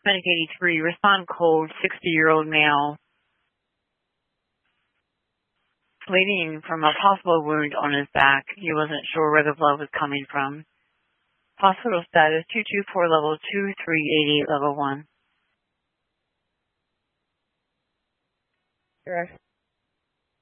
Medic 83, respond cold, 60-year-old male, bleeding from a possible wound on his back. He wasn't sure where the blood was coming from. Hospital status 224 level 2388 level 1. Direct.